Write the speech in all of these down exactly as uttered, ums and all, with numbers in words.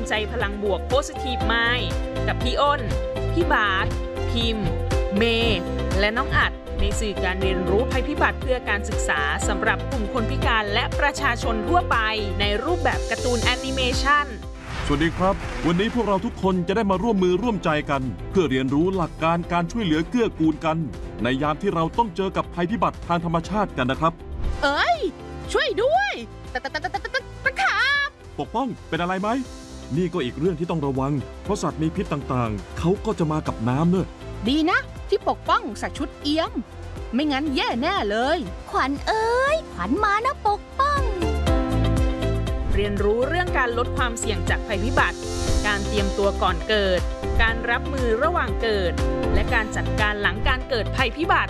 ใจพลังบวก Positive Mind กับพี่อ้นพี่บาสพิมพ์เมย์และน้องอัดในสื่อการเรียนรู้ภัยพิบัติเพื่อการศึกษาสำหรับกลุ่มคนพิการและประชาชนทั่วไปในรูปแบบการ์ตูนแอนิเมชันสวัสดีครับวันนี้พวกเราทุกคนจะได้มาร่วมมือร่วมใจกันเพื่อเรียนรู้หลักการการช่วยเหลือเกื้อกูลกันในยามที่เราต้องเจอกับภัยพิบัติทางธรรมชาติกันนะครับเอ้ยช่วยด้วยตะตะตะตะตะตะตะขาบปกป้องเป็นอะไรไหมนี่ก็อีกเรื่องที่ต้องระวังเพราะสัตว์มีพิษต่างๆเขาก็จะมากับน้ำเนอะดีนะที่ปกป้องใส่ชุดเอี้ยมไม่งั้นแย่แน่เลยขวัญเอ้ยขวัญมานะปกป้องเรียนรู้เรื่องการลดความเสี่ยงจากภัยพิบัติการเตรียมตัวก่อนเกิดการรับมือระหว่างเกิดและการจัดการหลังการเกิดภัยพิบัติ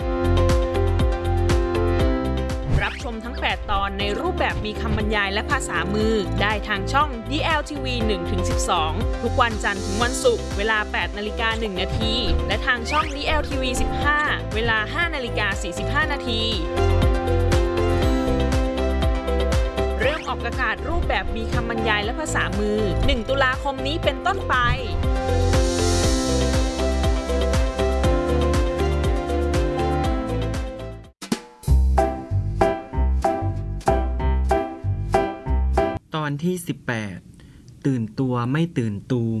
รับชมทั้งแปดตอนในรูปแบบมีคำบรรยายและภาษามือได้ทางช่อง ดี แอล ที วี หนึ่งถึงสิบสอง ทุกวันจันทร์ถึงวันศุกร์เวลา แปดนาฬิกาหนึ่งนาทีและทางช่อง ดี แอล ที วี สิบห้า เวลา ห้านาฬิกาสี่สิบห้านาทีเริ่มออกอากาศรูปแบบมีคำบรรยายและภาษามือหนึ่งตุลาคมนี้เป็นต้นไปตอนที่สิบแปดตื่นตัวไม่ตื่นตูม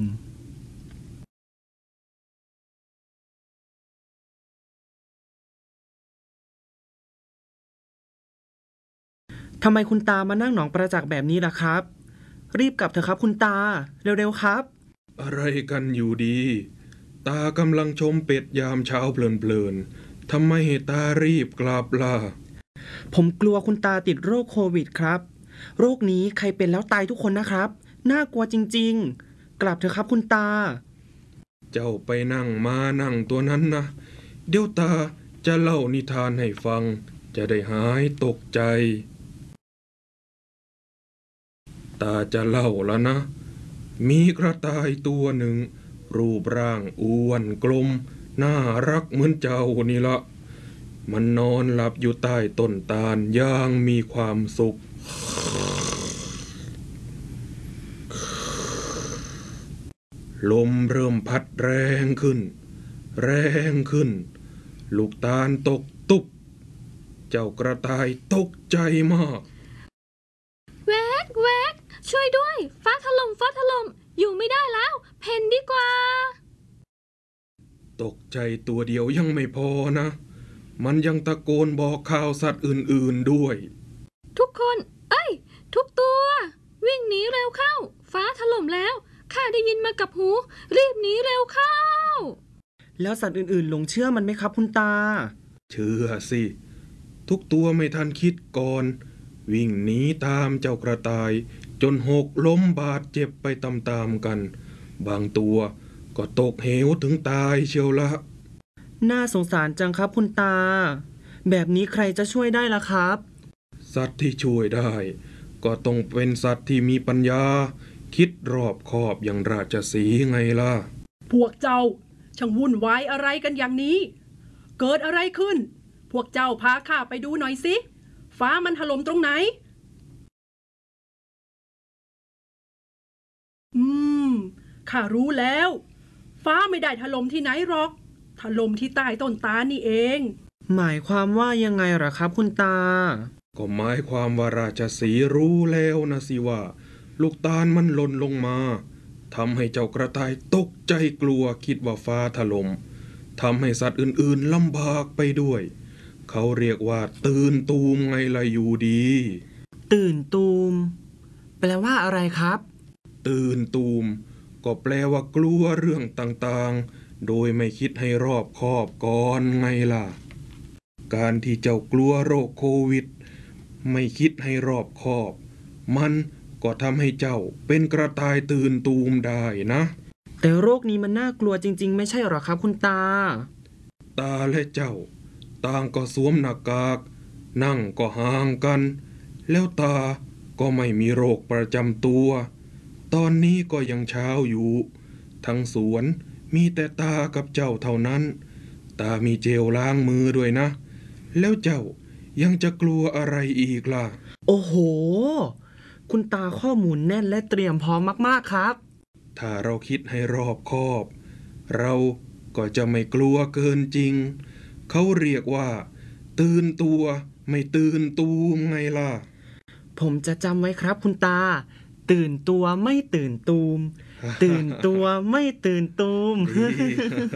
ทำไมคุณตามานั่งหนองประจักษ์แบบนี้ล่ะครับรีบกลับเถอะครับคุณตาเร็วๆครับอะไรกันอยู่ดีตากำลังชมเป็ดยามเช้าเพลินๆทำไมตารีบกลับล่ะผมกลัวคุณตาติดโรคโควิดครับโรคนี้ใครเป็นแล้วตายทุกคนนะครับน่ากลัวจริงๆกลับเถอะครับคุณตาเจ้าไปนั่งมานั่งตัวนั้นนะเดี๋ยวตาจะเล่านิทานให้ฟังจะได้หายตกใจตาจะเล่าแล้วนะมีกระต่ายตัวหนึ่งรูปร่างอ้วนกลมน่ารักเหมือนเจ้านี่ละมันนอนหลับอยู่ใต้ต้นตาลอย่างมีความสุขลมเริ่มพัดแรงขึ้นแรงขึ้นลูกตาลตกตุบเจ้ากระต่ายตกใจมากแวกแวกช่วยด้วยฟ้าถล่มฟ้าถล่มอยู่ไม่ได้แล้วเพนดีกว่าตกใจตัวเดียวยังไม่พอนะมันยังตะโกนบอกข่าวสัตว์อื่นๆด้วยทุกคนเอ้ยทุกตัววิ่งหนีเร็วเข้าฟ้าถล่มแล้วข้าได้ยินมากับหูรีบหนีเร็วเข้าแล้วสัตว์อื่นๆหลงเชื่อมันไหมครับคุณตาเชื่อสิทุกตัวไม่ทันคิดก่อนวิ่งหนีตามเจ้ากระต่ายจนหกล้มบาดเจ็บไปตามๆกันบางตัวก็ตกเหวถึงตายเชียวละน่าสงสารจังครับคุณตาแบบนี้ใครจะช่วยได้ล่ะครับสัตว์ที่ช่วยได้ก็ต้องเป็นสัตว์ที่มีปัญญาคิดรอบคอบอย่างราชสีห์ไงล่ะพวกเจ้าช่างวุ่นวายอะไรกันอย่างนี้เกิดอะไรขึ้นพวกเจ้าพาข้าไปดูหน่อยสิฟ้ามันถล่มตรงไหนอืมข้ารู้แล้วฟ้าไม่ได้ถล่มที่ไหนหรอกถล่มที่ใต้ต้นตาลนี่เองหมายความว่ายังไงเหรอครับคุณตาก็หมายความว่าราชสีห์รู้แล้วนะสิว่าลูกตาลมันหล่นลงมาทำให้เจ้ากระต่ายตกใจกลัวคิดว่าฟ้าถล่มทำให้สัตว์อื่นๆลำบากไปด้วยเขาเรียกว่าตื่นตูมไงล่ะอยู่ดีตื่นตูมแปลว่าอะไรครับตื่นตูมก็แปลว่ากลัวเรื่องต่างๆโดยไม่คิดให้รอบคอบก่อนไงล่ะการที่เจ้ากลัวโรคโควิดไม่คิดให้รอบคอบมันก็ทำให้เจ้าเป็นกระต่ายตื่นตูมได้นะแต่โรคนี้มันน่ากลัวจริงๆไม่ใช่หรอครับคุณตาตาและเจ้าต่างก็สวมหน้ากากนั่งก็ห่างกันแล้วตาก็ไม่มีโรคประจำตัวตอนนี้ก็ยังเช้าอยู่ทั้งสวนมีแต่ตากับเจ้าเท่านั้นตามีเจลล้างมือด้วยนะแล้วเจ้ายังจะกลัวอะไรอีกล่ะโอ้โหคุณตาข้อมูลแน่นและเตรียมพร้อมมากๆครับถ้าเราคิดให้รอบคอบ เราก็จะไม่กลัวเกินจริง เขาเรียกว่า ตื่นตัวไม่ตื่นตูมไงล่ะผมจะจำไว้ครับคุณตา ตื่นตัวไม่ตื่นตูม ตื่นตัวไม่ตื่นตูม